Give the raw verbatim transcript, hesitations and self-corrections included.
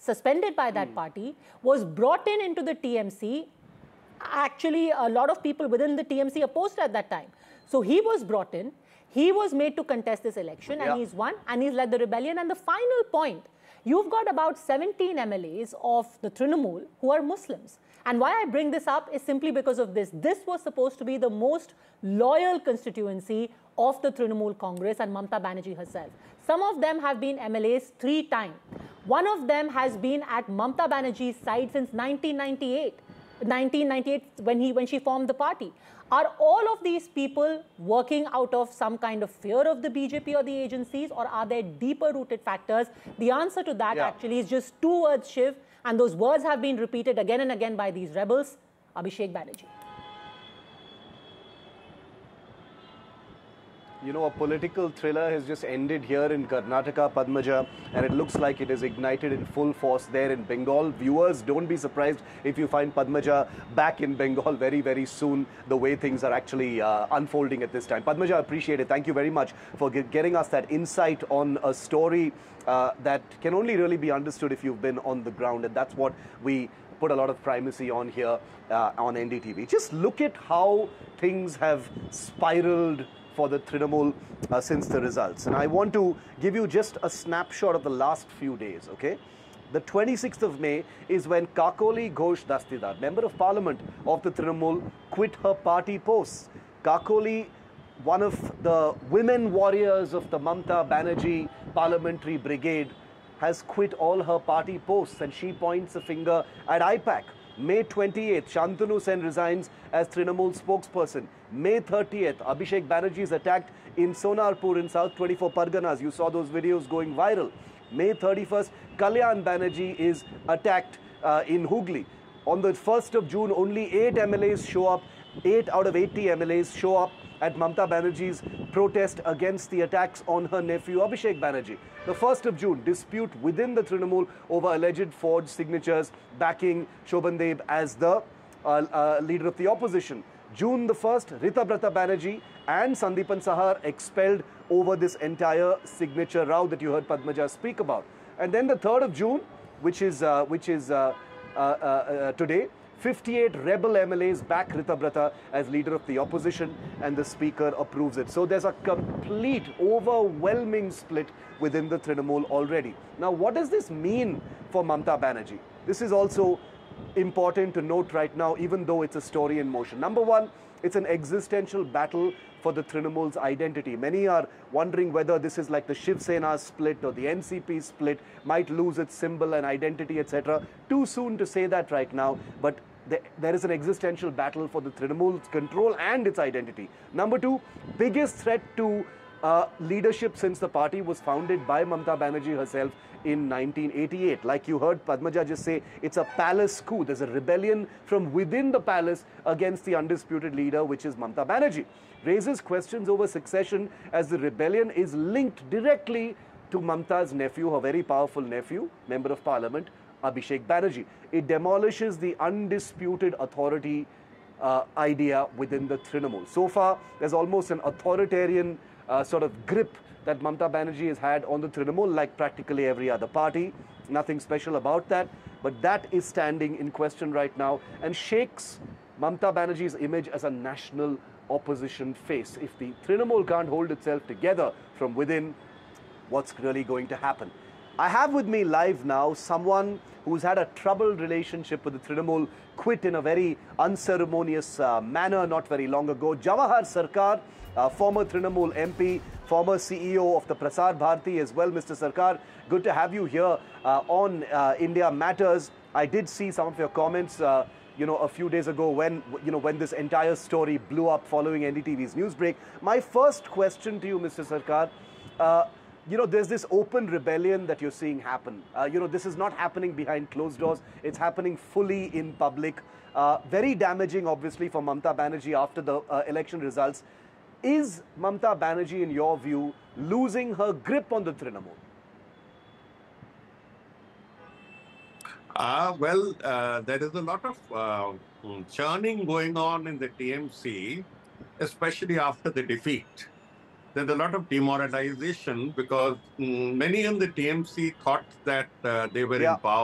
suspended by that mm. party, was brought in into the T M C. Actually, a lot of people within the T M C opposed at that time. So he was brought in, he was made to contest this election, yeah. and he's won, and he's led the rebellion. And the final point, you've got about seventeen M L As of the Trinamool who are Muslims. And why I bring this up is simply because of this. This was supposed to be the most loyal constituency of the Trinamool Congress and Mamata Banerjee herself. Some of them have been M L As three times. One of them has been at Mamata Banerjee's side since nineteen ninety-eight. nineteen ninety-eight, when, he, when she formed the party. Are all of these people working out of some kind of fear of the B J P or the agencies, or are there deeper-rooted factors? The answer to that yeah. actually is just two words, Shiv, and those words have been repeated again and again by these rebels: Abhishek Banerjee. You know, a political thriller has just ended here in Karnataka, Padmaja, and it looks like it is ignited in full force there in Bengal. Viewers, don't be surprised if you find Padmaja back in Bengal very, very soon, the way things are actually uh, unfolding at this time. Padmaja, I appreciate it. Thank you very much for get getting us that insight on a story uh, that can only really be understood if you've been on the ground, and that's what we put a lot of primacy on here uh, on N D T V. Just look at how things have spiraled for the Trinamool uh, since the results. And I want to give you just a snapshot of the last few days, okay? The twenty-sixth of May is when Kakoli Ghosh Dastidar, Member of Parliament of the Trinamool, quit her party posts. Kakoli, one of the women warriors of the Mamata Banerjee Parliamentary Brigade, has quit all her party posts, and she points a finger at I PAC. May twenty-eighth, Shantanu Sen resigns as Trinamool spokesperson. May thirtieth, Abhishek Banerjee is attacked in Sonarpur in South twenty-four Parganas. You saw those videos going viral. May thirty-first, Kalyan Banerjee is attacked uh, in Hooghly. On the first of June, only eight M L As show up. eight out of eighty M L As show up at Mamata Banerjee's protest against the attacks on her nephew Abhishek Banerjee. The first of June, dispute within the Trinamool over alleged forged signatures backing Shobhan Deb as the uh, uh, leader of the opposition. June the first, Ritabrata Banerjee and Sandeepan Sahar expelled over this entire signature row that you heard Padmaja speak about. And then the third of June, which is, uh, which is uh, uh, uh, uh, today, fifty-eight rebel M L As back Ritabrata as leader of the opposition, and the speaker approves it. So there's a complete, overwhelming split within the Trinamool already. Now, what does this mean for Mamata Banerjee? This is also important to note right now, even though it's a story in motion. Number one, it's an existential battle for the Trinamool's identity. Many are wondering whether this is like the Shiv Sena split or the N C P split, might lose its symbol and identity, et cetera. Too soon to say that right now, but there is an existential battle for the Trinamool's control and its identity. Number two, biggest threat to uh, leadership since the party was founded by Mamata Banerjee herself in nineteen eighty-eight. Like you heard Padmaja just say, it's a palace coup. There's a rebellion from within the palace against the undisputed leader, which is Mamata Banerjee. Raises questions over succession as the rebellion is linked directly to Mamata's nephew, her very powerful nephew, Member of Parliament, Abhishek Banerjee. It demolishes the undisputed authority uh, idea within the Trinamool. So far, there's almost an authoritarian uh, sort of grip that Mamata Banerjee has had on the Trinamool, like practically every other party. Nothing special about that, but that is standing in question right now and shakes Mamata Banerjee's image as a national opposition face. If the Trinamool can't hold itself together from within, what's really going to happen? I have with me live now someone who's had a troubled relationship with the Trinamool, quit in a very unceremonious uh, manner not very long ago. Jawahar Sarkar, uh, former Trinamool M P, former C E O of the Prasar Bharati as well. Mister Sarkar, good to have you here uh, on uh, India Matters. I did see some of your comments uh, you know, a few days ago when, you know, when this entire story blew up following N D T V's news break. My first question to you, Mister Sarkar, uh, you know, there's this open rebellion that you're seeing happen. Uh, you know, this is not happening behind closed doors. It's happening fully in public. Uh, very damaging, obviously, for Mamata Banerjee after the uh, election results. Is Mamata Banerjee, in your view, losing her grip on the Trinamool? Uh, well, uh, there is a lot of uh, churning going on in the T M C, especially after the defeat. There's a lot of demoralization because um, many in the T M C thought that uh, they were yeah. in power.